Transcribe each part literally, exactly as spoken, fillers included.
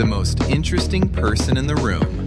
The most interesting person in the room.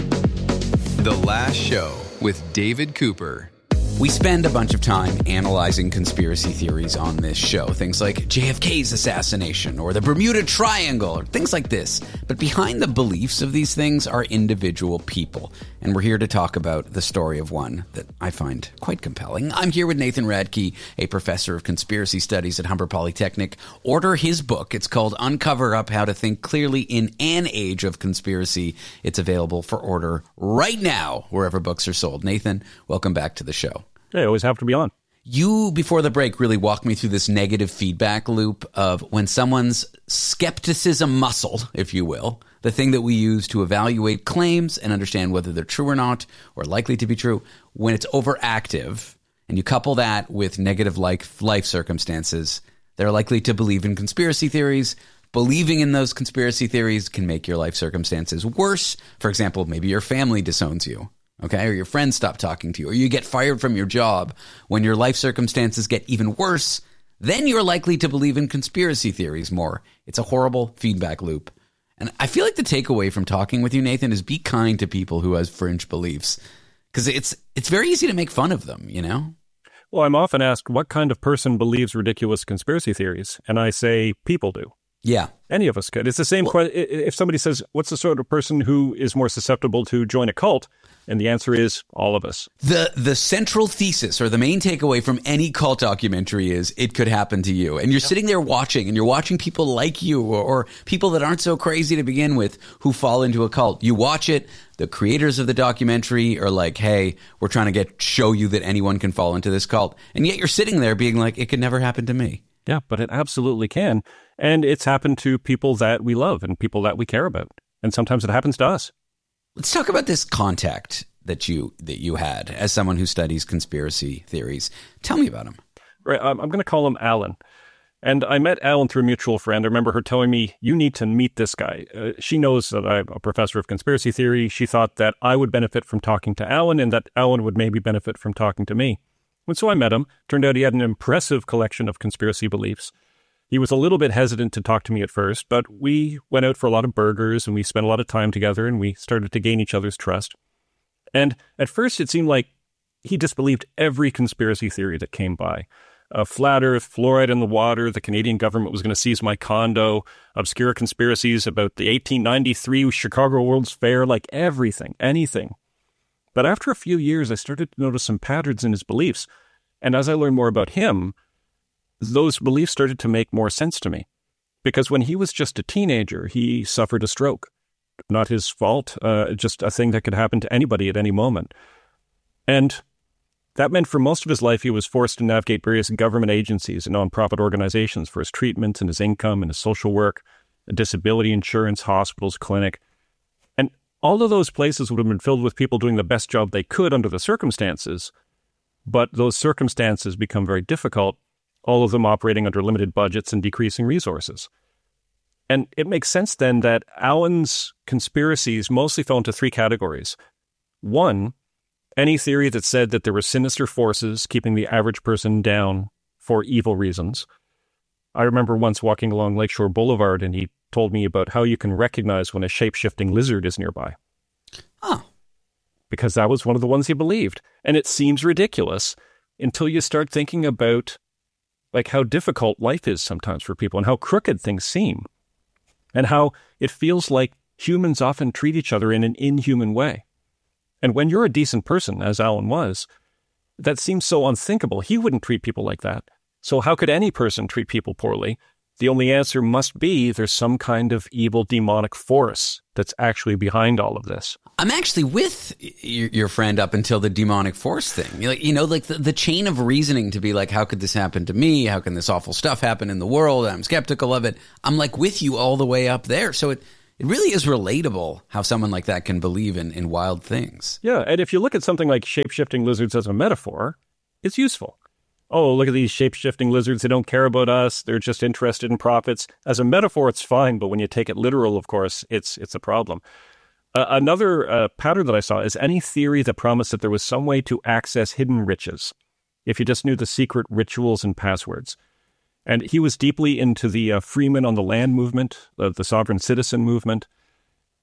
The Last Show with David Cooper. We spend a bunch of time analyzing conspiracy theories on this show. Things like J F K's assassination or the Bermuda Triangle or things like this. But behind the beliefs of these things are individual people. And we're here to talk about the story of one that I find quite compelling. I'm here with Nathan Radke, a professor of conspiracy studies at Humber Polytechnic. Order his book. It's called Uncover Up: How to Think Clearly in an Age of Conspiracy. It's available for order right now wherever books are sold. Nathan, welcome back to the show. Hey, always happy to be on. You, before the break, really walked me through this negative feedback loop of when someone's skepticism muscle, if you will, the thing that we use to evaluate claims and understand whether they're true or not, or likely to be true, when it's overactive, and you couple that with negative life, life circumstances, they're likely to believe in conspiracy theories. Believing in those conspiracy theories can make your life circumstances worse. For example, maybe your family disowns you. Okay, or your friends stop talking to you, or you get fired from your job. When your life circumstances get even worse, then you're likely to believe in conspiracy theories more. It's a horrible feedback loop. And I feel like the takeaway from talking with you, Nathan, is be kind to people who have fringe beliefs. Because it's it's very easy to make fun of them, you know? Well, I'm often asked, what kind of person believes ridiculous conspiracy theories? And I say, people do. Yeah. Any of us could. It's the same well, question. If somebody says, what's the sort of person who is more susceptible to join a cult? And the answer is all of us. The the central thesis or the main takeaway from any cult documentary is it could happen to you. And you're yep. sitting there watching and you're watching people like you or, or people that aren't so crazy to begin with who fall into a cult. You watch it. The creators of the documentary are like, hey, we're trying to get show you that anyone can fall into this cult. And yet you're sitting there being like, it could never happen to me. Yeah, but it absolutely can. And it's happened to people that we love and people that we care about. And sometimes it happens to us. Let's talk about this contact that you that you had as someone who studies conspiracy theories. Tell me about him. Right, I'm going to call him Alan. And I met Alan through a mutual friend. I remember her telling me, you need to meet this guy. Uh, she knows that I'm a professor of conspiracy theory. She thought that I would benefit from talking to Alan and that Alan would maybe benefit from talking to me. And so I met him. Turned out he had an impressive collection of conspiracy beliefs. He was a little bit hesitant to talk to me at first, but we went out for a lot of burgers and we spent a lot of time together and we started to gain each other's trust. And at first it seemed like he disbelieved every conspiracy theory that came by. Uh, flat earth, fluoride in the water, the Canadian government was going to seize my condo, obscure conspiracies about the eighteen ninety-three Chicago World's Fair, like everything, anything. But after a few years, I started to notice some patterns in his beliefs. And as I learned more about him, those beliefs started to make more sense to me. Because when he was just a teenager, he suffered a stroke. Not his fault, uh, just a thing that could happen to anybody at any moment. And that meant for most of his life, he was forced to navigate various government agencies and nonprofit organizations for his treatment and his income and his social work, disability insurance, hospitals, clinic. And all of those places would have been filled with people doing the best job they could under the circumstances. But those circumstances become very difficult, all of them operating under limited budgets and decreasing resources. And it makes sense then that Alan's conspiracies mostly fell into three categories. One, any theory that said that there were sinister forces keeping the average person down for evil reasons. I remember once walking along Lakeshore Boulevard and he told me about how you can recognize when a shape-shifting lizard is nearby. Oh. Because that was one of the ones he believed. And it seems ridiculous until you start thinking about like how difficult life is sometimes for people and how crooked things seem. And how it feels like humans often treat each other in an inhuman way. And when you're a decent person, as Alan was, that seems so unthinkable. He wouldn't treat people like that. So how could any person treat people poorly? The only answer must be there's some kind of evil demonic force that's actually behind all of this. I'm actually with your, your friend up until the demonic force thing. Like, you know, like the, the chain of reasoning to be like, how could this happen to me? How can this awful stuff happen in the world? I'm skeptical of it. I'm like with you all the way up there. So it, it really is relatable how someone like that can believe in, in wild things. Yeah. And if you look at something like shape-shifting lizards as a metaphor, it's useful. Oh, look at these shape-shifting lizards. They don't care about us. They're just interested in profits. As a metaphor, it's fine. But when you take it literal, of course, it's it's a problem. Uh, another uh, pattern that I saw is any theory that promised that there was some way to access hidden riches if you just knew the secret rituals and passwords. And he was deeply into the uh, Freeman on the Land movement, uh, the sovereign citizen movement.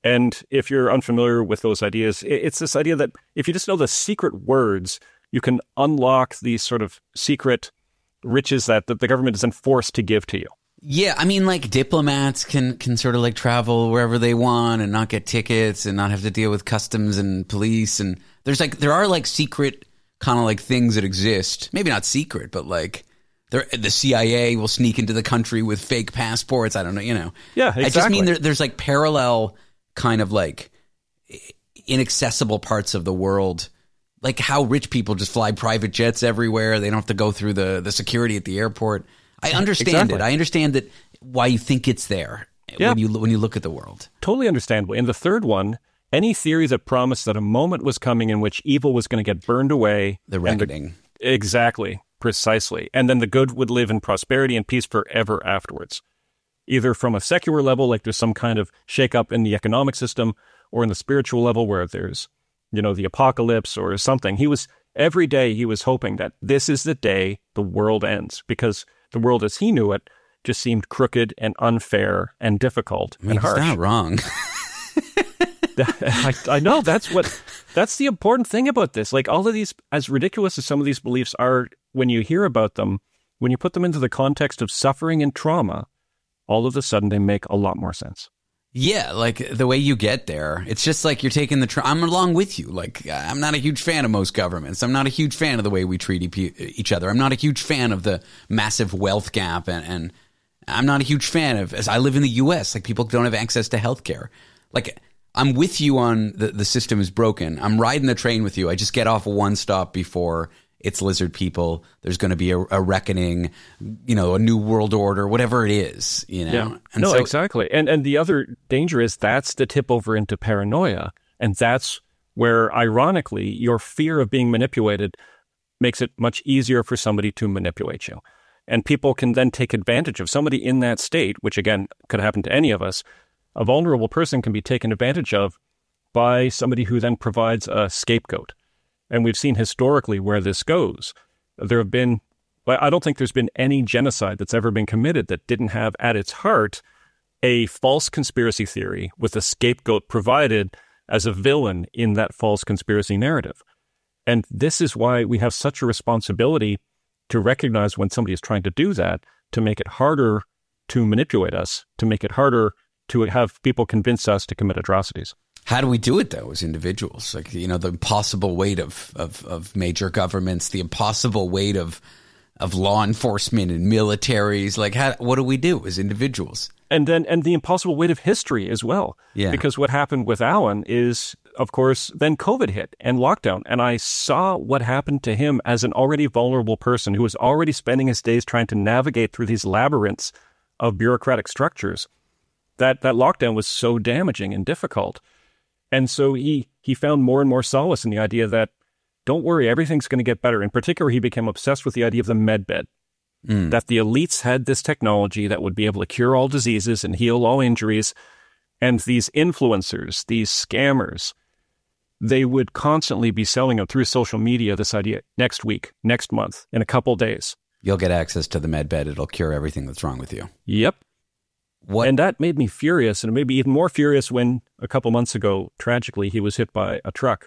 And if you're unfamiliar with those ideas, it's this idea that if you just know the secret words, you can unlock these sort of secret riches that, that the government is enforced to give to you. Yeah, I mean, like diplomats can, can sort of like travel wherever they want and not get tickets and not have to deal with customs and police. And there's like, there are like secret kind of like things that exist. Maybe not secret, but like there, the C I A will sneak into the country with fake passports. I don't know, you know. Yeah, exactly. I just mean there, there's like parallel kind of like inaccessible parts of the world. Like how rich people just fly private jets everywhere. They don't have to go through the, the security at the airport. I understand exactly. it. I understand that why you think it's there yeah. when you when you look at the world. Totally understandable. In the third one, any theory that promised that a moment was coming in which evil was going to get burned away. The reckoning. The, exactly. Precisely. And then the good would live in prosperity and peace forever afterwards. Either from a secular level, like there's some kind of shakeup in the economic system, or in the spiritual level where there's, you know, the apocalypse or something. He was, every day he was hoping that this is the day the world ends, because the world as he knew it just seemed crooked and unfair and difficult I mean, and harsh. He's not wrong. I, I know, that's what, that's the important thing about this. Like all of these, as ridiculous as some of these beliefs are, when you hear about them, when you put them into the context of suffering and trauma, all of a sudden they make a lot more sense. Yeah, like the way you get there, it's just like you're taking the. Tra- I'm along with you. Like I'm not a huge fan of most governments. I'm not a huge fan of the way we treat e- each other. I'm not a huge fan of the massive wealth gap, and, and I'm not a huge fan of. As I live in the U S, like people don't have access to healthcare. Like I'm with you on the the system is broken. I'm riding the train with you. I just get off one stop before it's lizard people. There's going to be a, a reckoning, you know, a new world order, whatever it is, you know. Yeah. And no, so, exactly. And and the other danger is that's the tip over into paranoia. And that's where, ironically, your fear of being manipulated makes it much easier for somebody to manipulate you. And people can then take advantage of somebody in that state, which, again, could happen to any of us. A vulnerable person can be taken advantage of by somebody who then provides a scapegoat. And we've seen historically where this goes. There have been, I don't think there's been any genocide that's ever been committed that didn't have at its heart a false conspiracy theory with a scapegoat provided as a villain in that false conspiracy narrative. And this is why we have such a responsibility to recognize when somebody is trying to do that, to make it harder to manipulate us, to make it harder to have people convince us to commit atrocities. How do we do it, though, as individuals? Like, you know, the impossible weight of, of, of major governments, the impossible weight of of law enforcement and militaries. Like, how, what do we do as individuals? And then, and the impossible weight of history as well. Yeah. Because what happened with Alan is, of course, then COVID hit and lockdown. And I saw what happened to him as an already vulnerable person who was already spending his days trying to navigate through these labyrinths of bureaucratic structures. That that lockdown was so damaging and difficult. And so he, he found more and more solace in the idea that, don't worry, everything's going to get better. In particular, he became obsessed with the idea of the medbed, mm. that the elites had this technology that would be able to cure all diseases and heal all injuries. And these influencers, these scammers, they would constantly be selling them through social media this idea next week, next month, in a couple days. You'll get access to the medbed. It'll cure everything that's wrong with you. Yep. What? And that made me furious, and it made me even more furious when a couple months ago, tragically, he was hit by a truck.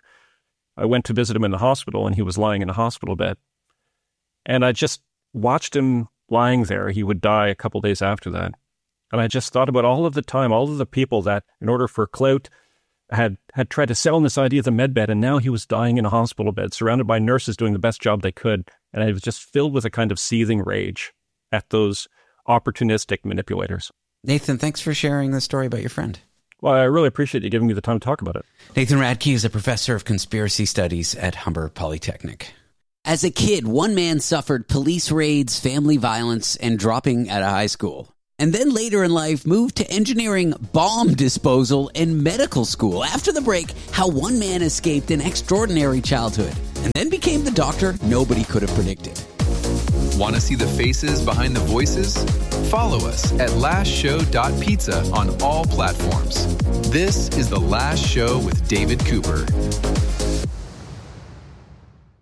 I went to visit him in the hospital, and he was lying in a hospital bed. And I just watched him lying there. He would die a couple days after that. And I just thought about all of the time, all of the people that, in order for clout, had, had tried to sell him this idea of the medbed, and now he was dying in a hospital bed, surrounded by nurses doing the best job they could. And I was just filled with a kind of seething rage at those opportunistic manipulators. Nathan, thanks for sharing this story about your friend. Well, I really appreciate you giving me the time to talk about it. Nathan Radke is a professor of conspiracy studies at Humber Polytechnic. As a kid, one man suffered police raids, family violence, and dropping out of high school. And then later in life, moved to engineering, bomb disposal, and medical school. After the break, how one man escaped an extraordinary childhood and then became the doctor nobody could have predicted. Want to see the faces behind the voices? Follow us at last show dot pizza on all platforms. This is The Last Show with David Cooper.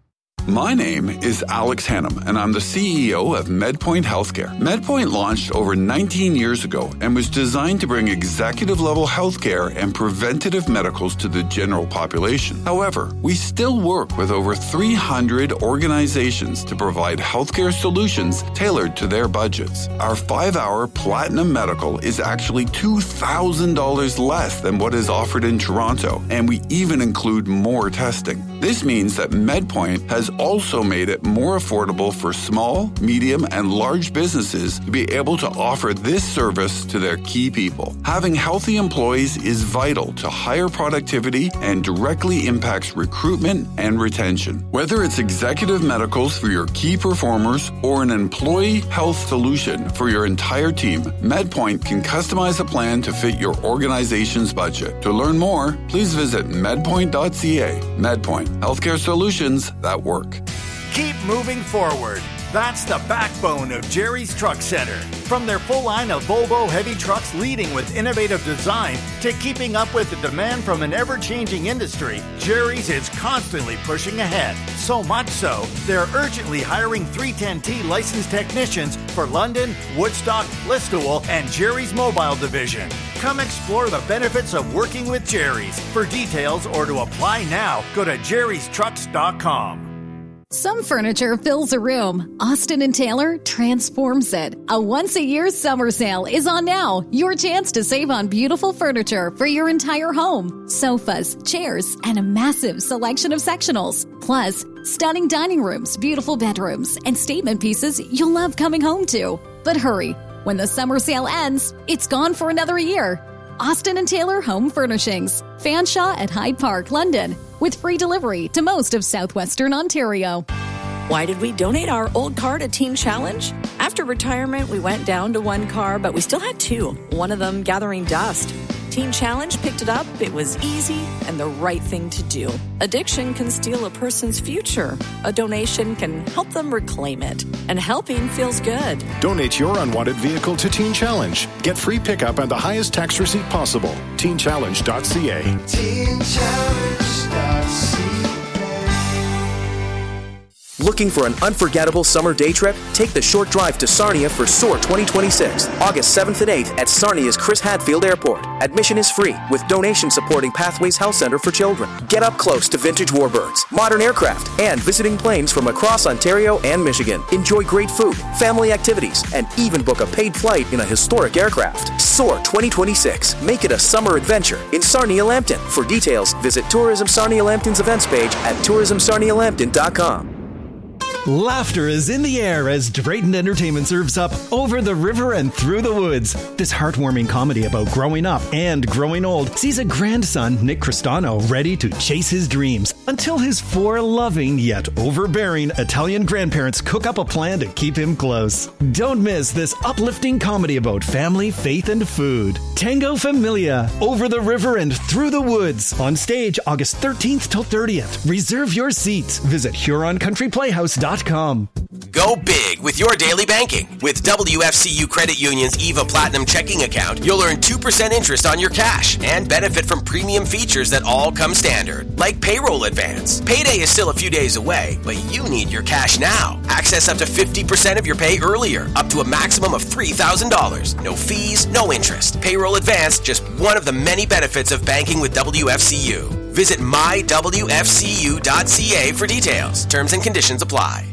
My name is Alex Hannum, and I'm the C E O of MedPoint Healthcare. MedPoint launched over nineteen years ago and was designed to bring executive-level healthcare and preventative medicals to the general population. However, we still work with over three hundred organizations to provide healthcare solutions tailored to their budgets. Our five-hour Platinum Medical is actually two thousand dollars less than what is offered in Toronto, and we even include more testing. This means that MedPoint has also made it more affordable for small, medium, and large businesses to be able to offer this service to their key people. Having healthy employees is vital to higher productivity and directly impacts recruitment and retention. Whether it's executive medicals for your key performers or an employee health solution for your entire team, MedPoint can customize a plan to fit your organization's budget. To learn more, please visit medpoint dot c a. MedPoint, healthcare solutions that work. Keep moving forward. That's the backbone of Jerry's Truck Center. From their full line of Volvo heavy trucks leading with innovative design to keeping up with the demand from an ever-changing industry, Jerry's is constantly pushing ahead. So much so, they're urgently hiring three ten T licensed technicians for London, Woodstock, Listowel, and Jerry's Mobile Division. Come explore the benefits of working with Jerry's. For details or to apply now, go to jerrys trucks dot com. Some furniture fills a room. Austin and Taylor transforms it. A once-a-year summer sale is on now. Your chance to save on beautiful furniture for your entire home. Sofas, chairs, and a massive selection of sectionals. Plus, stunning dining rooms, beautiful bedrooms, and statement pieces you'll love coming home to. But hurry, when the summer sale ends, it's gone for another year. Austin and Taylor Home Furnishings. Fanshawe at Hyde Park, London. With free delivery to most of southwestern Ontario. Why did we donate our old car to Teen Challenge? After retirement, we went down to one car, but we still had two, one of them gathering dust. Teen Challenge picked it up. It was easy and the right thing to do. Addiction can steal a person's future. A donation can help them reclaim it. And helping feels good. Donate your unwanted vehicle to Teen Challenge. Get free pickup and the highest tax receipt possible. teen challenge dot c a. teen challenge dot c a. Looking for an unforgettable summer day trip? Take the short drive to Sarnia for Soar twenty twenty-six, August seventh and eighth at Sarnia's Chris Hadfield Airport. Admission is free, with donations supporting Pathways Health Center for Children. Get up close to vintage warbirds, modern aircraft, and visiting planes from across Ontario and Michigan. Enjoy great food, family activities, and even book a paid flight in a historic aircraft. Soar twenty twenty-six. Make it a summer adventure in Sarnia Lambton. For details, visit Tourism Sarnia Lambton's events page at tourism sarnia lambton dot com. Laughter is in the air as Drayton Entertainment serves up Over the River and Through the Woods. This heartwarming comedy about growing up and growing old sees a grandson, Nick Cristano, ready to chase his dreams until his four loving yet overbearing Italian grandparents cook up a plan to keep him close. Don't miss this uplifting comedy about family, faith, and food. Tango Familia, Over the River and Through the Woods. On stage August thirteenth till thirtieth. Reserve your seats. Visit Huron Country Playhouse dot com. Go big with your daily banking. With W F C U Credit Union's EVA Platinum checking account, you'll earn two percent interest on your cash and benefit from premium features that all come standard, like payroll advance. Payday is still a few days away, but you need your cash now. Access up to fifty percent of your pay earlier, up to a maximum of three thousand dollars. No fees, no interest. Payroll advance, just one of the many benefits of banking with W F C U. Visit my w f c u dot c a for details. Terms and conditions apply.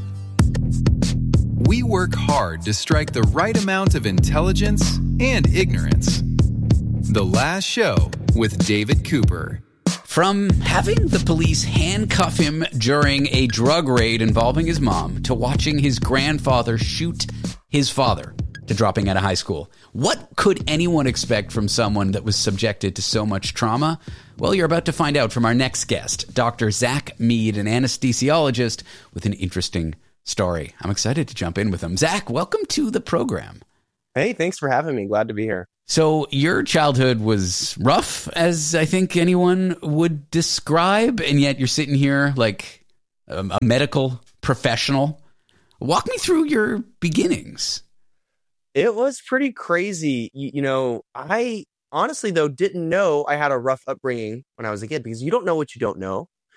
We work hard to strike the right amount of intelligence and ignorance. The Last Show with David Cooper. From having the police handcuff him during a drug raid involving his mom to watching his grandfather shoot his father to dropping out of high school. What could anyone expect from someone that was subjected to so much trauma? Well, you're about to find out from our next guest, Doctor Zach Mead, an anesthesiologist with an interesting story. I'm excited to jump in with him. Zach, welcome to the program. Hey, thanks for having me. Glad to be here. So your childhood was rough, as I think anyone would describe, and yet you're sitting here like a, a medical professional. Walk me through your beginnings. It was pretty crazy. You, you know, I honestly, though, didn't know I had a rough upbringing when I was a kid, because you don't know what you don't know.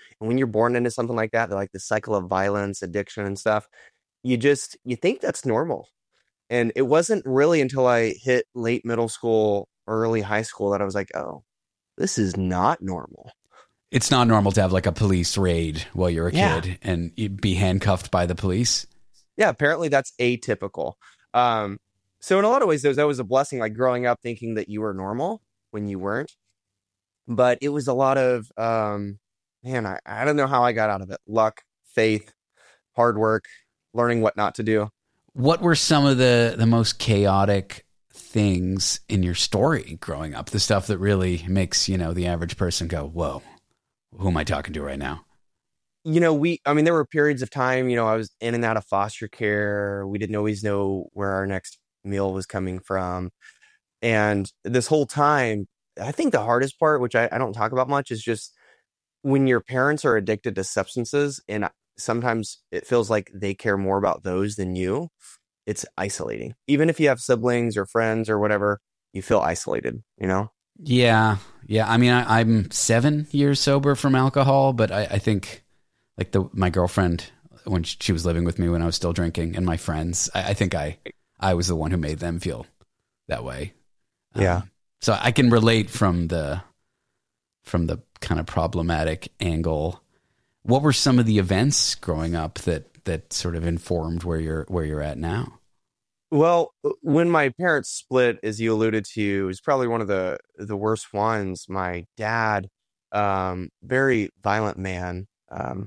And when you're born into something like that, they're like the cycle of violence, addiction and stuff, you just, you think that's normal. And it wasn't really until I hit late middle school, early high school that I was like, oh, this is not normal. It's not normal to have like a police raid while you're a Yeah. kid and you'd be handcuffed by the police. Yeah, apparently that's atypical. Um, so in a lot of ways, there was always a blessing, like growing up thinking that you were normal when you weren't. But it was a lot of, um, man, I, I don't know how I got out of it. Luck, faith, hard work, learning what not to do. What were some of the, the most chaotic things in your story growing up? The stuff that really makes, you know, the average person go, whoa, who am I talking to right now? You know, we, I mean, there were periods of time, you know, I was in and out of foster care. We didn't always know where our next meal was coming from. And this whole time, I think the hardest part, which I, I don't talk about much, is just when your parents are addicted to substances and sometimes it feels like they care more about those than you. It's isolating. Even if you have siblings or friends or whatever, you feel isolated, you know? Yeah. Yeah. I mean, I, I'm seven years sober from alcohol, but I, I think like the, my girlfriend, when she was living with me when I was still drinking, and my friends, I, I think I, I was the one who made them feel that way. Yeah. Um, so I can relate from the, from the kind of problematic angle. What were some of the events growing up that, that sort of informed where you're, where you're at now? Well, when my parents split, as you alluded to, it was probably one of the, the worst ones. My dad, um, very violent man. Um,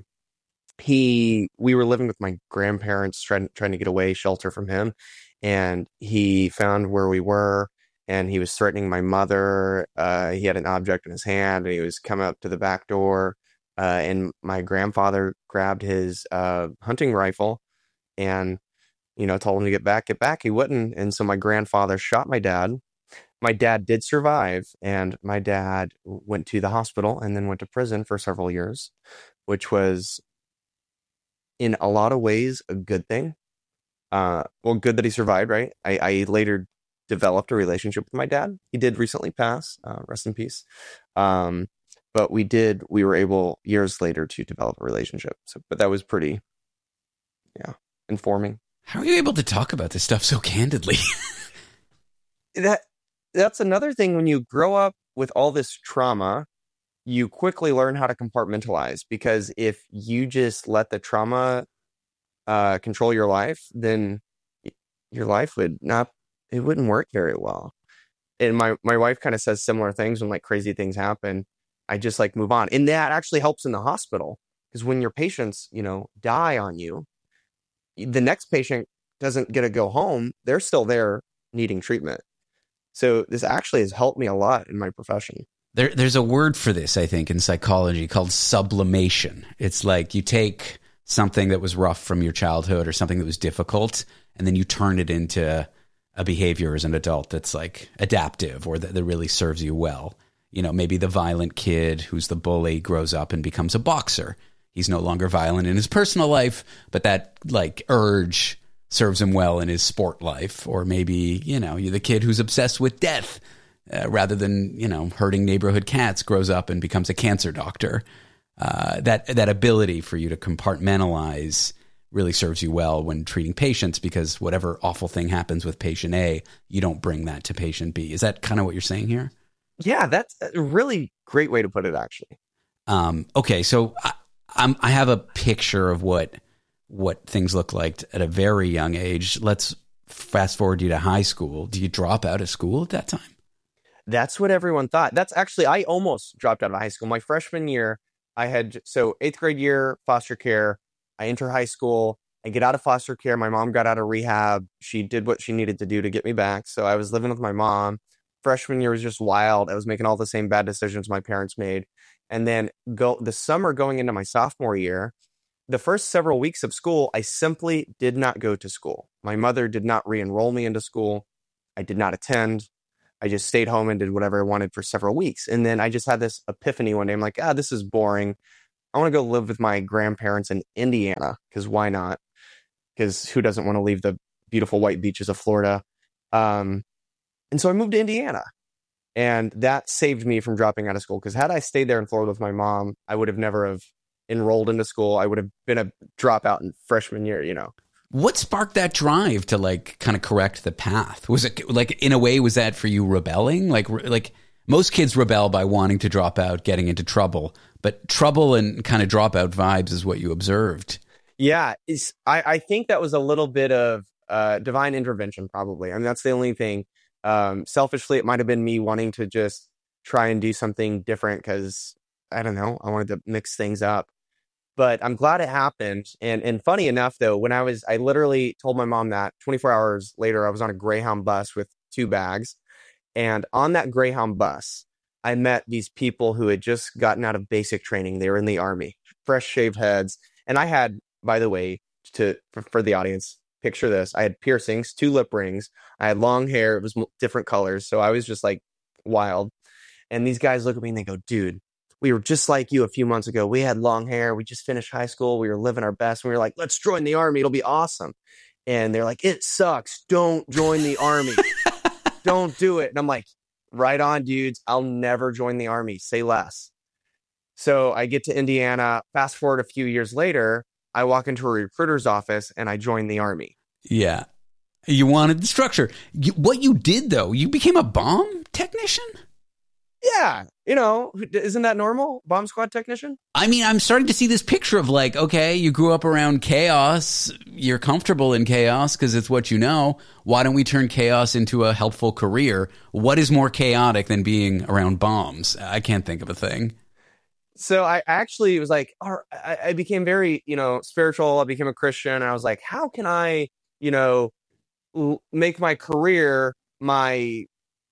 he, we were living with my grandparents trying, trying to get away, shelter from him. And he found where we were and he was threatening my mother. Uh, he had an object in his hand and he was coming up to the back door. Uh, and my grandfather grabbed his, uh, hunting rifle and, you know, told him to get back, get back. He wouldn't. And so my grandfather shot my dad. My dad did survive, and my dad went to the hospital and then went to prison for several years, which was in a lot of ways a good thing. Uh, well, good that he survived, right? I, I later developed a relationship with my dad. He did recently pass, uh, rest in peace. Um, but we did, we were able years later to develop a relationship. So, but that was pretty, yeah, informing. How are you able to talk about this stuff so candidly? that that's another thing. When you grow up with all this trauma, you quickly learn how to compartmentalize, because if you just let the trauma uh, control your life, then your life would not, it wouldn't work very well. And my, my wife kind of says similar things when like crazy things happen. I just like move on. And that actually helps in the hospital, because when your patients, you know, die on you, the next patient doesn't get to go home. They're still there needing treatment. So this actually has helped me a lot in my profession. There, there's a word for this, I think, in psychology called sublimation. It's like you take something that was rough from your childhood or something that was difficult, and then you turn it into a behavior as an adult that's like adaptive or that, that really serves you well. You know, maybe the violent kid who's the bully grows up and becomes a boxer. He's no longer violent in his personal life, but that like urge serves him well in his sport life. Or maybe, you know, you're the kid who's obsessed with death uh, rather than, you know, hurting neighborhood cats, grows up and becomes a cancer doctor. Uh, that that ability for you to compartmentalize really serves you well when treating patients, because whatever awful thing happens with patient A, you don't bring that to patient B. Is that kind of what you're saying here? Yeah, that's a really great way to put it, actually. Um, okay, so I, I'm, I have a picture of what what things look like at a very young age. Let's fast forward you to high school. Do you drop out of school at that time? That's what everyone thought. That's actually, I almost dropped out of high school. My freshman year, I had, so eighth grade year, foster care. I enter high school. I get out of foster care. My mom got out of rehab. She did what she needed to do to get me back. So I was living with my mom. Freshman year was just wild. I was making all the same bad decisions my parents made. And then go the summer going into my sophomore year, the first several weeks of school, I simply did not go to school. My mother did not re-enroll me into school. I did not attend. I just stayed home and did whatever I wanted for several weeks. And then I just had this epiphany one day. I'm like, ah, this is boring. I want to go live with my grandparents in Indiana, because why not? Because who doesn't want to leave the beautiful white beaches of Florida? Um, and so I moved to Indiana. And that saved me from dropping out of school, because had I stayed there in Florida with my mom, I would have never have enrolled into school. I would have been a dropout in freshman year, you know. What sparked that drive to like kind of correct the path? Was it like, in a way, was that for you rebelling? Like, like most kids rebel by wanting to drop out, getting into trouble, but trouble and kind of dropout vibes is what you observed. Yeah. It's, I, I think that was a little bit of uh, divine intervention, probably. I mean, that's the only thing. Um, selfishly, it might have been me wanting to just try and do something different because, I don't know, I wanted to mix things up. But I'm glad it happened. And and funny enough, though, when I was, I literally told my mom that twenty-four hours later, I was on a Greyhound bus with two bags. And on that Greyhound bus, I met these people who had just gotten out of basic training. They were in the Army, fresh shaved heads. And I had, by the way, to for, for the audience, picture this. I had piercings, two lip rings. I had long hair. It was different colors. So I was just like wild. And these guys look at me and they go, dude, we were just like you a few months ago. We had long hair. We just finished high school. We were living our best. And we were like, let's join the Army. It'll be awesome. And they're like, it sucks. Don't join the Army. Don't do it. And I'm like, right on, dudes. I'll never join the Army. Say less. So I get to Indiana. Fast forward a few years later, I walk into a recruiter's office and I join the Army. Yeah. You wanted the structure. You, what you did, though, you became a bomb technician? Yeah. You know, isn't that normal? Bomb squad technician? I mean, I'm starting to see this picture of like, okay, you grew up around chaos. You're comfortable in chaos because it's what you know. Why don't we turn chaos into a helpful career? What is more chaotic than being around bombs? I can't think of a thing. So I actually was like, I became very, you know, spiritual. I became a Christian. And I was like, how can I, you know, make my career my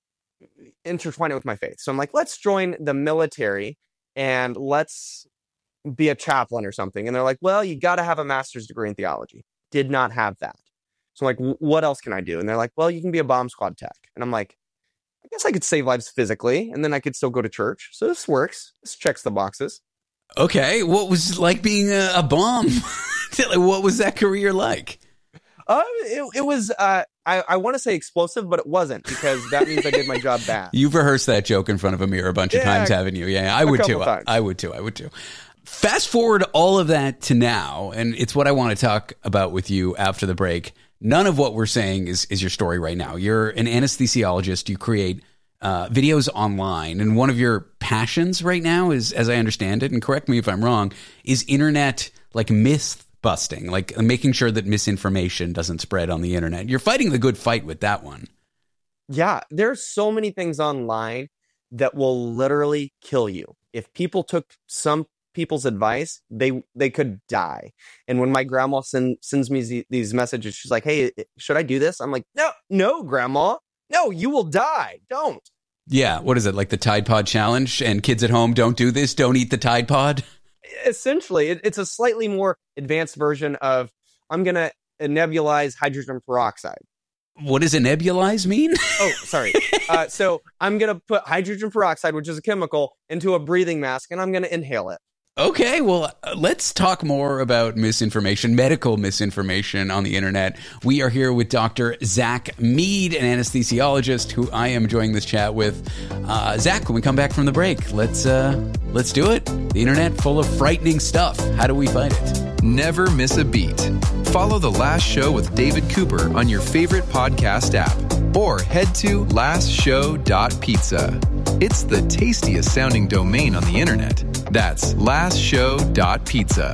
intertwine it with my faith? So I'm like, let's join the military and let's be a chaplain or something. And they're like, well, you got to have a master's degree in theology. Did not have that. So I'm like, what else can I do? And they're like, well, you can be a bomb squad tech. And I'm like, I guess I could save lives physically, and then I could still go to church. So this works. This checks the boxes. Okay. What was it like being a, a bomb? What was that career like? Uh, it, it was, uh, I, I want to say explosive, but it wasn't, because that means I did my job bad. You've rehearsed that joke in front of a mirror a bunch yeah, of times, haven't you? Yeah, I would too. I, I would too. I would too. Fast forward all of that to now, and it's what I want to talk about with you after the break. None of what we're saying is, is your story right now. You're an anesthesiologist. You create uh, videos online, and one of your passions right now is, as I understand it, and correct me if I'm wrong, is internet like myth busting, like making sure that misinformation doesn't spread on the internet. You're fighting the good fight with that one. Yeah, there's so many things online that will literally kill you. If people took some people's advice, they they could die. And when my grandma send, sends me z- these messages, she's like, hey, should I do this? I'm like, no, no, grandma. No, you will die. Don't. Yeah. What is it? Like the Tide Pod challenge, and kids at home, don't do this. Don't eat the Tide Pod. Essentially, it, it's a slightly more advanced version of, I'm going to nebulize hydrogen peroxide. What does a nebulize mean? Oh, sorry. uh, so I'm going to put hydrogen peroxide, which is a chemical, into a breathing mask, and I'm going to inhale it. Okay, well, uh, let's talk more about misinformation, medical misinformation on the internet. We are here with Doctor Zach Mead, an anesthesiologist who I am enjoying this chat with. Uh, Zach, when we come back from the break, let's uh, let's do it. The internet full of frightening stuff. How do we fight it? Never miss a beat. Follow The Last Show with David Cooper on your favorite podcast app, or head to last show dot pizza. It's the tastiest sounding domain on the internet. That's last show dot pizza.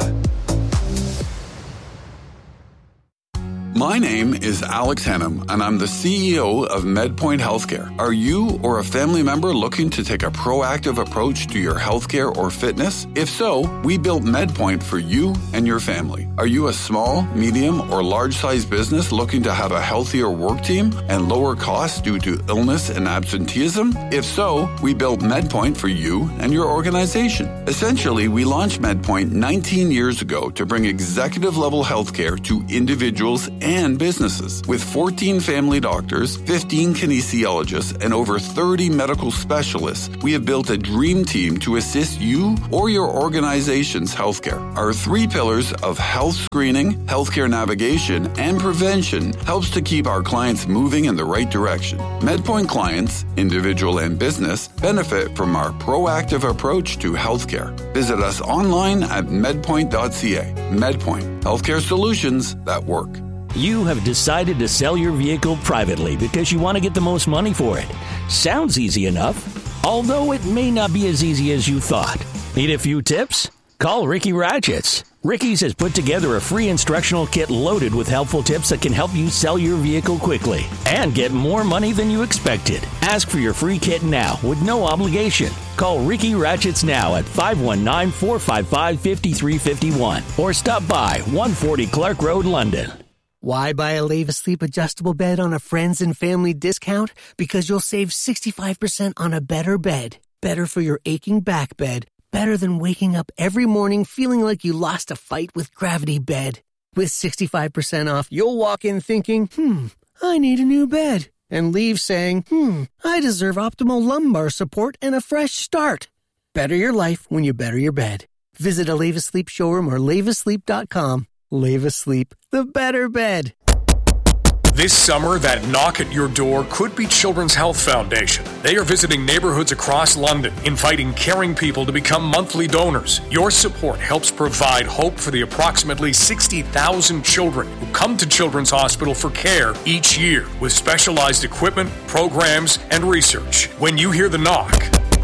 My name is Alex Hannum, and I'm the C E O of MedPoint Healthcare. Are you or a family member looking to take a proactive approach to your healthcare or fitness? If so, we built MedPoint for you and your family. Are you a small, medium, or large-sized business looking to have a healthier work team and lower costs due to illness and absenteeism? If so, we built MedPoint for you and your organization. Essentially, we launched MedPoint nineteen years ago to bring executive-level healthcare to individuals and businesses. With fourteen family doctors, fifteen kinesiologists, and over thirty medical specialists, we have built a dream team to assist you or your organization's healthcare. Our three pillars of health screening, healthcare navigation, and prevention helps to keep our clients moving in the right direction. MedPoint clients, individual and business, benefit from our proactive approach to healthcare. Visit us online at medpoint dot c a. MedPoint, healthcare solutions that work. You have decided to sell your vehicle privately because you want to get the most money for it. Sounds easy enough, although it may not be as easy as you thought. Need a few tips? Call Ricky Ratchets. Ricky's has put together a free instructional kit loaded with helpful tips that can help you sell your vehicle quickly and get more money than you expected. Ask for your free kit now with no obligation. Call Ricky Ratchets now at five one nine, four five five, five three five one or stop by one forty Clark Road, London. Why buy a Leva Sleep adjustable bed on a friends and family discount? Because you'll save sixty-five percent on a better bed. Better for your aching back bed. Better than waking up every morning feeling like you lost a fight with Gravity Bed. With sixty-five percent off, you'll walk in thinking, hmm, I need a new bed. And leave saying, hmm, I deserve optimal lumbar support and a fresh start. Better your life when you better your bed. Visit a Leva Sleep showroom or leva sleep dot com. Leva Sleep, the better bed. This summer, that knock at your door could be Children's Health Foundation. They are visiting neighborhoods across London, inviting caring people to become monthly donors. Your support helps provide hope for the approximately sixty thousand children who come to Children's Hospital for care each year with specialized equipment, programs, and research. When you hear the knock,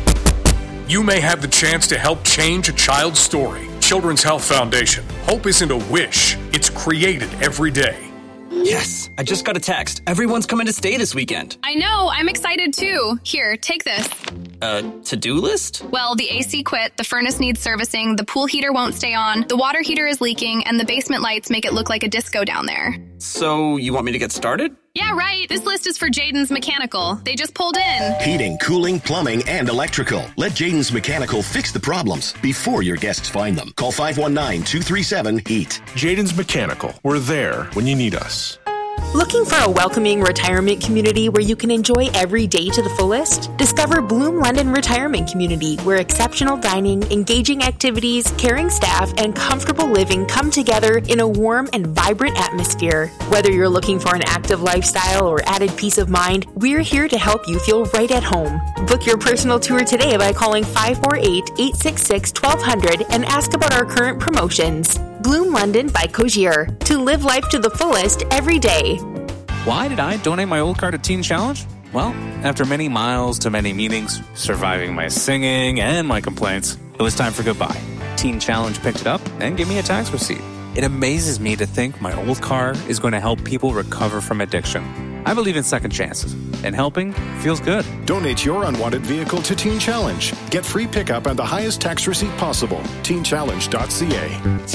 you may have the chance to help change a child's story. Children's Health Foundation. Hope isn't a wish. It's created every day. Yes, I just got a text. Everyone's coming to stay this weekend. I know, I'm excited too. Here, take this. A to-do list? Well, the A C quit, the furnace needs servicing, the pool heater won't stay on, the water heater is leaking, and the basement lights make it look like a disco down there. So, you want me to get started? Yeah, right. This list is for Jaden's Mechanical. They just pulled in. Heating, cooling, plumbing, and electrical. Let Jaden's Mechanical fix the problems before your guests find them. Call five one nine, two three seven, HEAT. Jaden's Mechanical. We're there when you need us. Looking for a welcoming retirement community where you can enjoy every day to the fullest? Discover Bloom London Retirement Community, where exceptional dining, engaging activities, caring staff, and comfortable living come together in a warm and vibrant atmosphere. Whether you're looking for an active lifestyle or added peace of mind, we're here to help you feel right at home. Book your personal tour today by calling five four eight, eight six six, one two zero zero and ask about our current promotions. Bloom London by Cogier. To live life to the fullest every day. Why did I donate my old car to Teen Challenge? Well, after many miles to many meetings, surviving my singing and my complaints, it was time for goodbye. Teen Challenge picked it up and gave me a tax receipt. It amazes me to think my old car is going to help people recover from addiction. I believe in second chances, and helping feels good. Donate your unwanted vehicle to Teen Challenge. Get free pickup and the highest tax receipt possible. teen challenge dot c a.